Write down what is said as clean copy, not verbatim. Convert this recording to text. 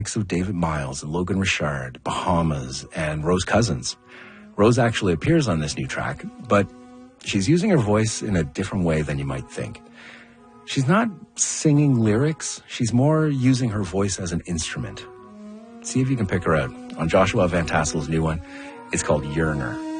mix of David Miles and Logan Richard, Bahamas, and Rose Cousins. Rose actually appears on this new track, but she's using her voice in a different way than you might think. She's not singing lyrics, she's more using her voice as an instrument. See if you can pick her out on Joshua Van Tassel's new one. It's called Yearner.